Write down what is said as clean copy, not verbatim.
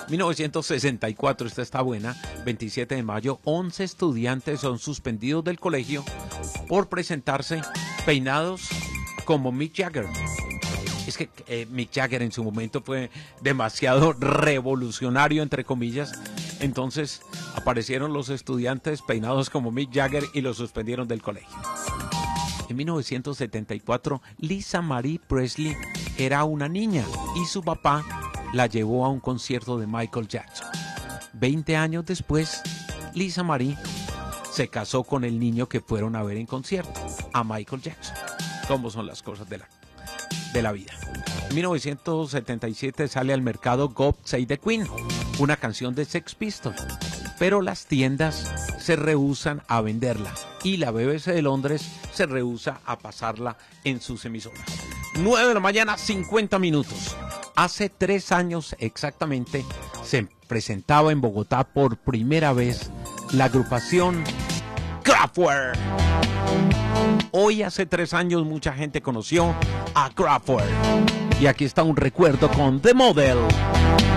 1964, esta está buena, 27 de mayo, 11 estudiantes son suspendidos del colegio por presentarse peinados como Mick Jagger. Es que Mick Jagger en su momento fue demasiado revolucionario, entre comillas. Entonces aparecieron los estudiantes peinados como Mick Jagger y los suspendieron del colegio. En 1974, Lisa Marie Presley era una niña y su papá la llevó a un concierto de Michael Jackson. 20 años después, Lisa Marie se casó con el niño que fueron a ver en concierto, a Michael Jackson. ¿Cómo son las cosas de la vida? En 1977 sale al mercado God Save the Queen, una canción de Sex Pistols, pero las tiendas se rehúsan a venderla y la BBC de Londres se rehúsa a pasarla en sus emisoras. 9 de la mañana, 50 minutos. Hace 3 años exactamente se presentaba en Bogotá por primera vez la agrupación Kraftwerk. Hoy hace 3 años mucha gente conoció a Kraftwerk. Y aquí está un recuerdo con The Model.